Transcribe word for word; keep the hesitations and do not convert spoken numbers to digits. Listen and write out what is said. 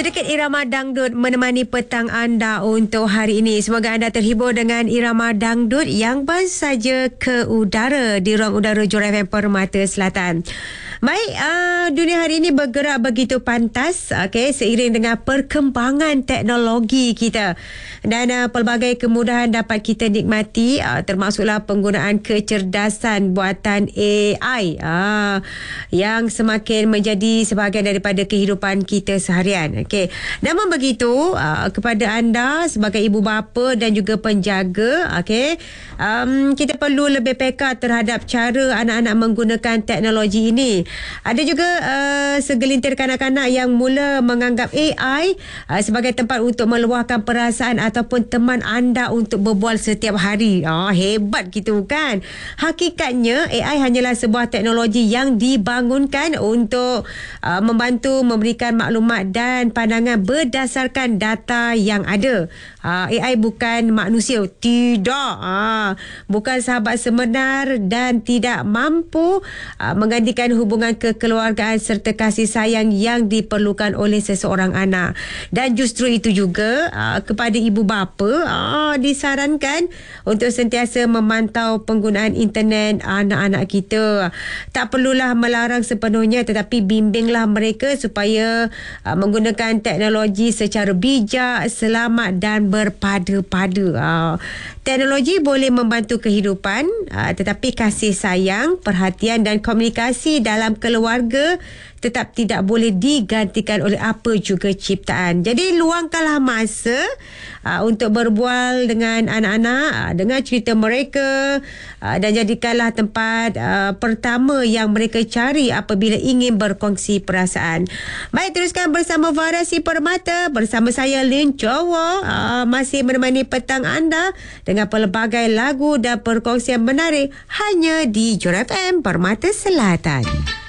Sedikit irama dangdut menemani petang anda untuk hari ini. Semoga anda terhibur dengan irama dangdut yang baru saja ke udara di ruang udara Johor F M Permata Selatan. Baik, uh, dunia hari ini bergerak begitu pantas, okay, seiring dengan perkembangan teknologi kita. Dan uh, pelbagai kemudahan dapat kita nikmati, uh, termasuklah penggunaan kecerdasan buatan A I uh, yang semakin menjadi sebahagian daripada kehidupan kita seharian. Okay. Namun begitu, uh, kepada anda sebagai ibu bapa dan juga penjaga, okay, um, kita perlu lebih peka terhadap cara anak-anak menggunakan teknologi ini. Ada juga uh, segelintir kanak-kanak yang mula menganggap A I uh, sebagai tempat untuk meluahkan perasaan ataupun teman anda untuk berbual setiap hari. Oh, hebat gitu kan. Hakikatnya A I hanyalah sebuah teknologi yang dibangunkan untuk uh, membantu memberikan maklumat dan pandangan berdasarkan data yang ada. Uh, A I bukan manusia. Tidak. Uh, bukan sahabat sebenar dan tidak mampu uh, menggantikan hubungan kekeluargaan serta kasih sayang yang diperlukan oleh seseorang anak. Dan justru itu juga uh, kepada ibu bapa uh, disarankan untuk sentiasa memantau penggunaan internet anak-anak kita. Tak perlulah melarang sepenuhnya, tetapi bimbinglah mereka supaya uh, menggunakan teknologi secara bijak, selamat dan berpada-pada. Uh, teknologi boleh membantu kehidupan, uh, tetapi kasih sayang, perhatian dan komunikasi dalam keluarga tetap tidak boleh digantikan oleh apa juga ciptaan. Jadi luangkanlah masa uh, untuk berbual dengan anak-anak, uh, dengar cerita mereka uh, dan jadikanlah tempat uh, pertama yang mereka cari apabila ingin berkongsi perasaan. Baik, teruskan bersama Variasi Permata bersama saya Lin Jowo, uh, masih menemani petang anda dengan pelbagai lagu dan perkongsian menarik hanya di Johor F M Permata Selatan.